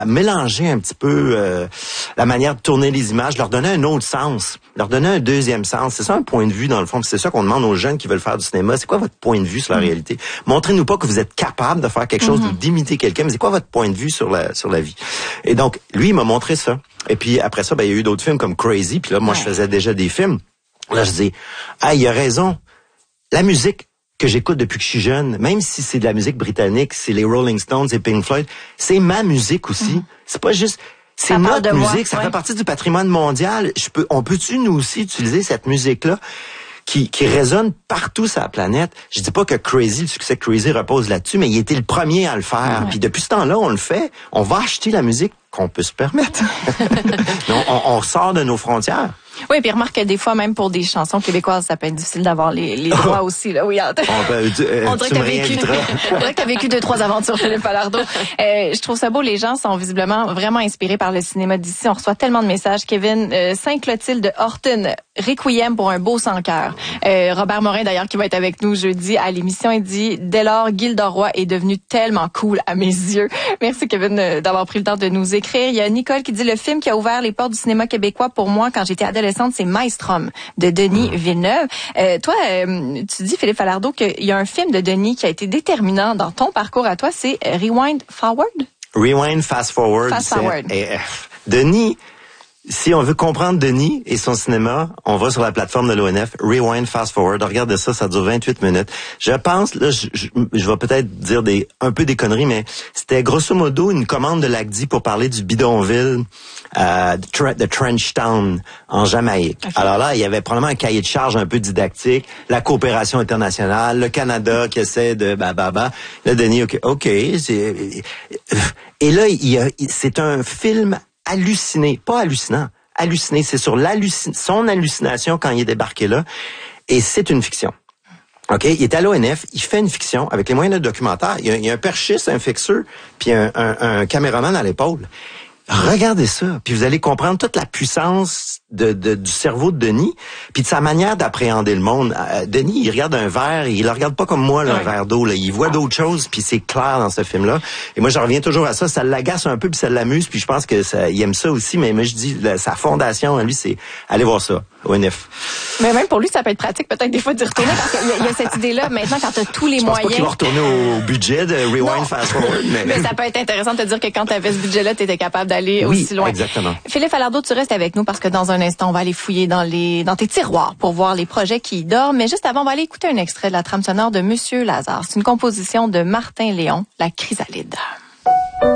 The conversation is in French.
mélanger un petit peu la manière de tourner les images, leur donner un autre sens, leur donner un deuxième sens. C'est ça un point de vue, dans le fond. C'est ça qu'on demande aux jeunes qui veulent faire du cinéma. C'est quoi votre point de vue sur la réalité? Montrez-nous pas que vous êtes capable de faire quelque chose, d'imiter quelqu'un, mais c'est quoi votre point de vue sur la vie? Et donc, lui, il m'a montré ça. Et puis, après ça, il y a eu d'autres films comme Crazy. Puis là, moi, je faisais déjà des films. Là, je dis, il a raison. La musique que j'écoute depuis que je suis jeune, même si c'est de la musique britannique, c'est les Rolling Stones et Pink Floyd, c'est ma musique aussi. C'est pas juste, c'est notre musique, ça fait partie du patrimoine mondial. On peut-tu nous aussi utiliser cette musique-là qui résonne partout sur la planète? Je dis pas que Crazy, le succès de Crazy repose là-dessus, mais il était le premier à le faire. Puis depuis ce temps-là, on le fait. On va acheter la musique qu'on peut se permettre. on sort de nos frontières. Oui, puis remarque que des fois, même pour des chansons québécoises, ça peut être difficile d'avoir les droits aussi. Là. Oui, on dirait que tu as vécu 2-3 aventures, Philippe Falardeau. Je trouve ça beau. Les gens sont visiblement vraiment inspirés par le cinéma d'ici. On reçoit tellement de messages. Kevin, Saint-Clotilde Horton, Requiem pour un beau sans cœur. Robert Morin, d'ailleurs, qui va être avec nous jeudi à l'émission, il dit « Dès lors, Gilda Roy est devenue tellement cool à mes yeux. » Merci, Kevin, d'avoir pris le temps de nous écrire. Il y a Nicole qui dit « Le film qui a ouvert les portes du cinéma québécois pour moi quand j'étais adolescente, c'est Maelstrom de Denis Villeneuve. » Toi, tu dis, Philippe Falardeau, qu'il y a un film de Denis qui a été déterminant dans ton parcours à toi, c'est Rewind Forward? Rewind Fast Forward. Denis, si on veut comprendre Denis et son cinéma, on va sur la plateforme de l'ONF, Rewind Fast Forward. Regarde ça dure 28 minutes. Je pense, là, je vais peut-être dire un peu des conneries, mais c'était grosso modo une commande de l'ACDI pour parler du bidonville de Trenchtown en Jamaïque. Okay. Alors là, il y avait probablement un cahier de charge un peu didactique, la coopération internationale, le Canada qui essaie de Là, Denis, OK. Et là, c'est un film halluciné. C'est sur son hallucination quand il est débarqué là. Et c'est une fiction. OK? Il est à l'ONF, il fait une fiction avec les moyens de documentaire. Il y a un perchiste, un fixeur, puis un caméraman à l'épaule. Regardez ça, puis vous allez comprendre toute la puissance du cerveau de Denis, puis de sa manière d'appréhender le monde. Denis, il regarde un verre, il le regarde pas comme moi, là, un verre d'eau. Là. Il voit d'autres choses, puis c'est clair dans ce film-là. Et moi, je reviens toujours à ça. Ça l'agace un peu, puis ça l'amuse, puis je pense que il aime ça aussi. Mais moi, je dis, sa fondation, lui, c'est aller voir ça, ONF. Mais même pour lui, ça peut être pratique peut-être des fois d'y retourner, parce qu'il y a cette idée-là, maintenant, quand tu as tous les moyens... Je pense pas qu'il va retourner au budget de Rewind Fast Forward. Mais ça peut être intéressant de te dire que quand tu avais ce budget-là, tu étais capable d'aller aussi loin. Exactement. Philippe Falardeau, tu restes avec nous parce que dans un instant, on va aller fouiller dans tes tiroirs pour voir les projets qui y dorment. Mais juste avant, on va aller écouter un extrait de la trame sonore de Monsieur Lazare. C'est une composition de Martin Léon, La Chrysalide.